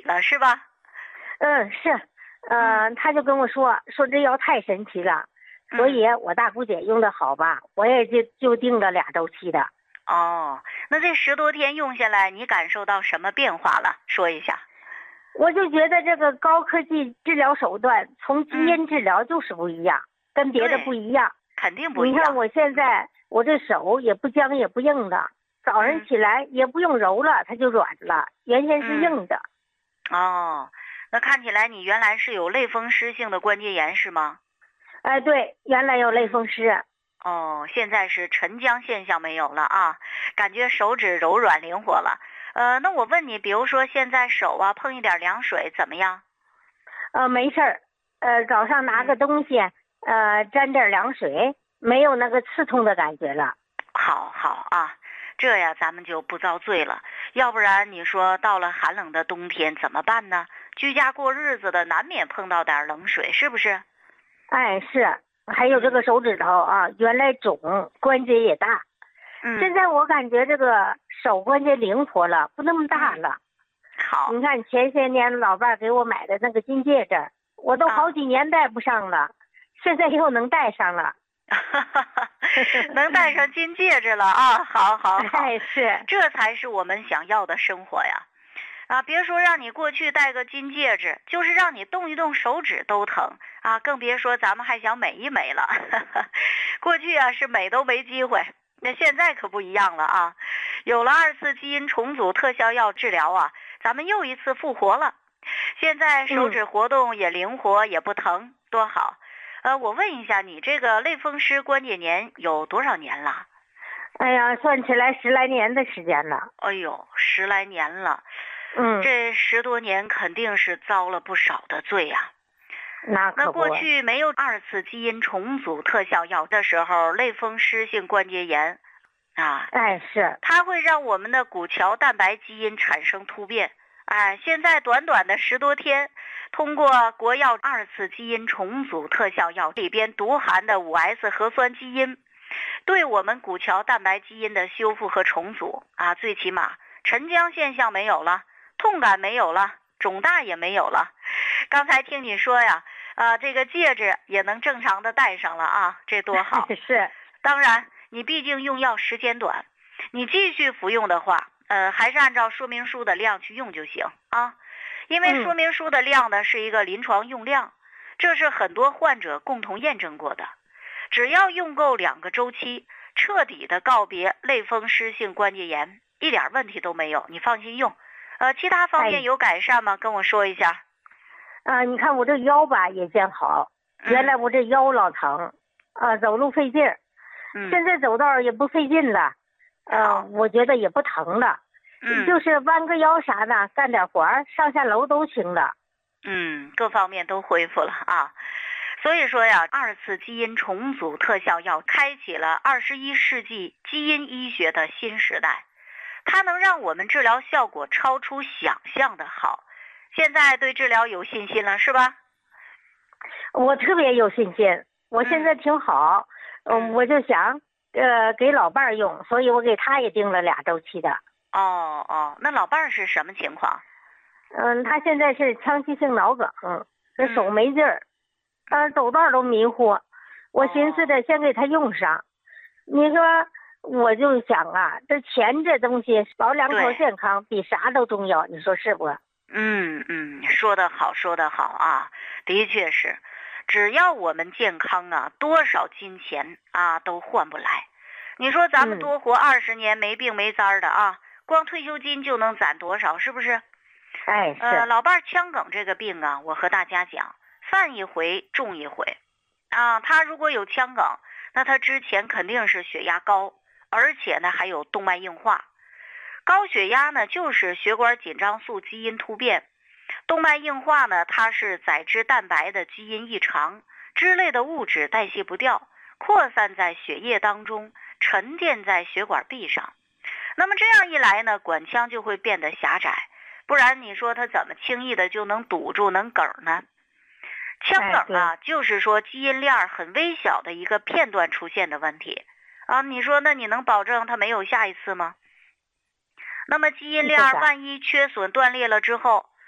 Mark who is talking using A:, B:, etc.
A: 了，是吧？
B: 是，他就跟我说这药太神奇了，所以我大姑姐用的好吧，我也就定了2周期的。
A: 哦，那这10多天用下来，你感受到什么变化了？说一下。
B: 我就觉得这个高科技治疗手段，从基因治疗就是不一样，跟别的不一样。
A: 肯定不一样。
B: 你看我现在，我这手也不僵也不硬的，早上起来也不用揉了，它就软了，原先是硬的。
A: 哦，那看起来你原来是有类风湿性的关节炎是吗？
B: 对，原来有类风湿。
A: 哦，现在是沉僵现象没有了啊，感觉手指柔软灵活了。那我问你，比如说现在手啊碰一点凉水怎么样？
B: 没事儿。早上拿个东西，沾点凉水，没有那个刺痛的感觉了。
A: 好啊，这呀咱们就不遭罪了。要不然你说到了寒冷的冬天怎么办呢？居家过日子的难免碰到点冷水，是不是？
B: 是。还有这个手指头啊，原来肿，关节也大。现在我感觉这个手关节灵活了，不那么大了。
A: 好，
B: 你看前些年老伴给我买的那个金戒指，我都好几年戴不上了，现在又能戴上了。
A: 能戴上金戒指了啊！好，
B: 是，
A: 这才是我们想要的生活呀！别说让你过去戴个金戒指，就是让你动一动手指都疼啊！更别说咱们还想美一美了。过去啊是美都没机会，那现在可不一样了啊！有了2次基因重组特效药治疗啊，咱们又一次复活了。现在手指活动也灵活，也不疼，多好！我问一下，你这个类风湿关节炎有多少年了？
B: 哎呀，算起来10来年的时间了。
A: 哎呦，10来年了。这10多年肯定是遭了不少的罪呀。
B: 那
A: 过去没有2次基因重组特效药的时候，类风湿性关节炎
B: 是，
A: 它会让我们的骨桥蛋白基因产生突变。现在短短的10多天，通过国药2次基因重组特效药里边独含的5S 核酸基因，对我们骨桥蛋白基因的修复和重组最起码沉僵现象没有了，痛感没有了，肿大也没有了。刚才听你说呀，这个戒指也能正常的戴上了啊，这多好。
B: 是，
A: 当然你毕竟用药时间短，你继续服用的话，还是按照说明书的量去用就行啊。因为说明书的量呢是一个临床用量，这是很多患者共同验证过的。只要用够2个周期，彻底的告别类风湿性关节炎，一点问题都没有，你放心用。其他方面有改善吗？跟我说一下。
B: 你看我这腰吧也见好，原来我这腰老疼，走路费劲儿，现在走道也不费劲了，我觉得也不疼了，就是弯个腰啥的，干点活儿，上下楼都行了。
A: 各方面都恢复了啊。所以说呀，2次基因重组特效药开启了21世纪基因医学的新时代，它能让我们治疗效果超出想象的好。现在对治疗有信心了是吧？
B: 我特别有信心，我现在挺好。我就想给老伴儿用，所以我给他也定了2周期的。
A: 那老伴儿是什么情况？
B: 他现在是腔隙性脑梗，这手没劲儿，走道都迷糊。我寻思着先给他用上。你说我就想这钱这东西，老两口健康比啥都重要，你说是不？
A: 说得好啊，的确是，只要我们健康多少金钱都换不来。你说咱们多活20年没病没灾的光退休金就能攒多少，是不是？
B: 是。
A: 老伴腔梗这个病我和大家讲，犯一回重一回他如果有腔梗，那他之前肯定是血压高，而且呢还有动脉硬化。高血压呢就是血管紧张素基因突变，动脉硬化呢它是载脂蛋白的基因异常，脂类的物质代谢不掉，扩散在血液当中，沉淀在血管壁上。那么这样一来呢，管腔就会变得狭窄，不然你说它怎么轻易的就能堵住能梗呢？腔梗就是说基因链很微小的一个片段出现的问题你说那你能保证它没有下一次吗？那么基因链万一缺损断裂了之后，